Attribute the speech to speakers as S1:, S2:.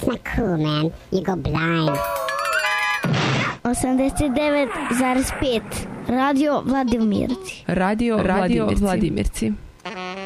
S1: That's not cool, man. You go blind.
S2: 89,5 Radio Vladimirci.
S3: Radio Vladimirci.